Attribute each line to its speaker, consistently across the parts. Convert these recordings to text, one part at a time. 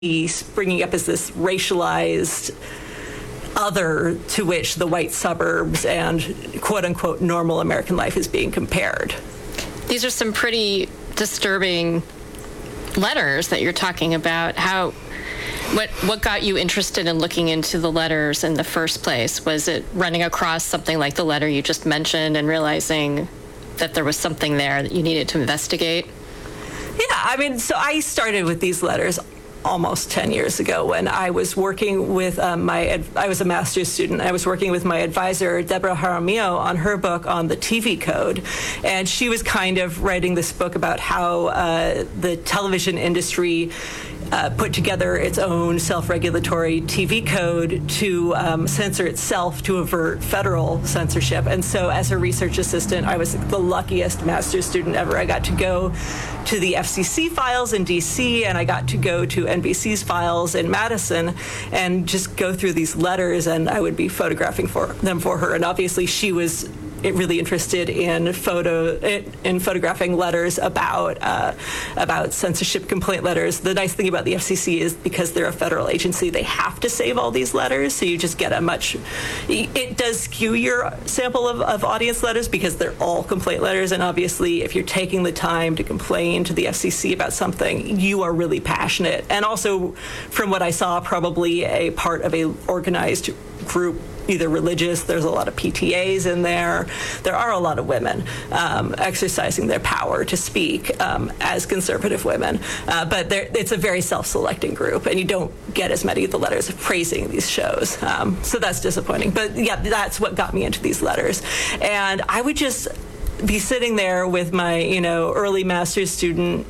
Speaker 1: springing up as this racialized other to which the white suburbs and quote-unquote normal American life is being compared.
Speaker 2: These are some pretty disturbing letters that you're talking about. What got you interested in looking into the letters in the first place? Was it running across something like the letter you just mentioned and realizing that there was something there that you needed to investigate?
Speaker 1: Yeah, so I started with these letters almost 10 years ago when I was working with I was a master's student. I was working with my advisor, Deborah Jaramillo, on her book on the TV code. And she was kind of writing this book about how the television industry put together its own self-regulatory TV code to censor itself to avert federal censorship. And so as her research assistant, I was the luckiest master's student ever. I got to go to the FCC files in DC, and I got to go to NBC's files in Madison and just go through these letters, and I would be photographing them for her. And obviously she was really interested in photographing letters about censorship complaint letters. The nice thing about the FCC is because they're a federal agency, they have to save all these letters, so you just get it does skew your sample of audience letters because they're all complaint letters, and obviously if you're taking the time to complain to the FCC about something, you are really passionate. And also, from what I saw, probably a part of a organized group, either religious. There's a lot of PTAs in there. There are a lot of women exercising their power to speak as conservative women. But it's a very self-selecting group, and you don't get as many of the letters praising these shows. So that's disappointing. But yeah, that's what got me into these letters. And I would just be sitting there with my, early master's student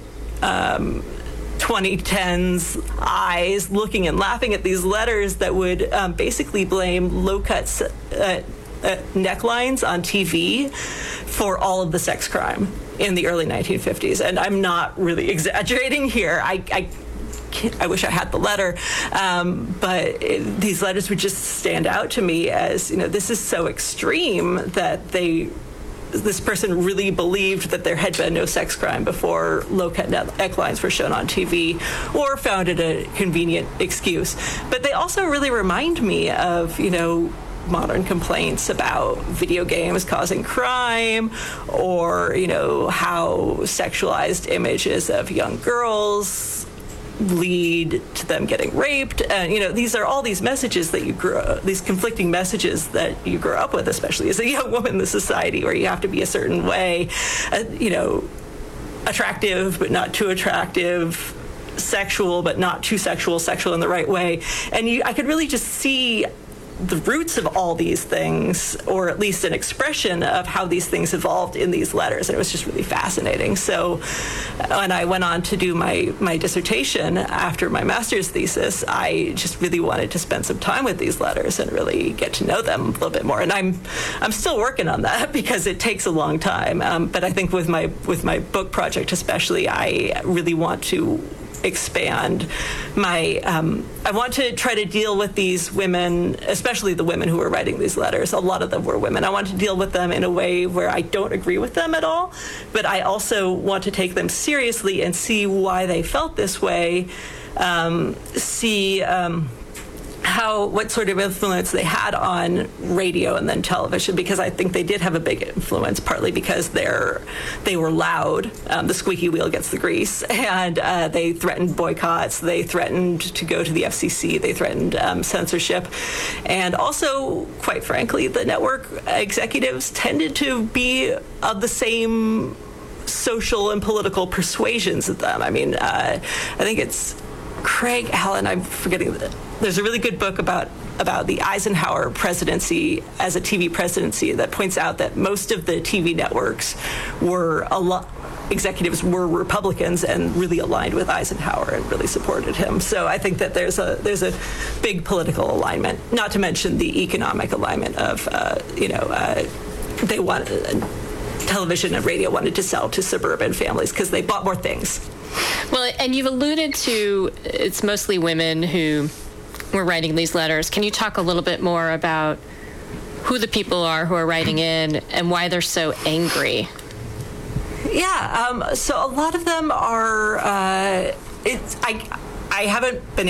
Speaker 1: 2010s eyes looking and laughing at these letters that would basically blame low-cut necklines on TV for all of the sex crime in the early 1950s. And I'm not really exaggerating here. I wish I had the letter, but these letters would just stand out to me as, this is so extreme that this person really believed that there had been no sex crime before low-cut necklines were shown on TV, or found it a convenient excuse. But they also really remind me of, modern complaints about video games causing crime, or, how sexualized images of young girls lead to them getting raped. And these are all these messages that these conflicting messages that you grow up with, especially as a young woman in the society, where you have to be a certain way, attractive but not too attractive, sexual but not too sexual in the right way. And I could really just see the roots of all these things, or at least an expression of how these things evolved in these letters. And it was just really fascinating. So when I went on to do my dissertation after my master's thesis, I just really wanted to spend some time with these letters and really get to know them a little bit more. And I'm still working on that because it takes a long time. But I think with my book project especially, I really want to expand I want to try to deal with these women, especially the women who were writing these letters. A lot of them were women. I want to deal with them in a way where I don't agree with them at all, but I also want to take them seriously and see why they felt this way, what sort of influence they had on radio and then television, because I think they did have a big influence, partly because they were loud. The squeaky wheel gets the grease, and they threatened boycotts. They threatened to go to the FCC. They threatened censorship. And also, quite frankly, the network executives tended to be of the same social and political persuasions as them. I think it's Craig Allen, I'm forgetting there's a really good book about the Eisenhower presidency as a TV presidency that points out that most of the TV networks executives were Republicans and really aligned with Eisenhower and really supported him. So I think that there's a big political alignment, not to mention the economic alignment of, they wanted television and radio wanted to sell to suburban families because they bought more things.
Speaker 2: Well, and you've alluded to it's mostly women who were writing these letters. Can you talk a little bit more about who the people are who are writing in and why they're so angry?
Speaker 1: Yeah, so a lot of them are, I haven't been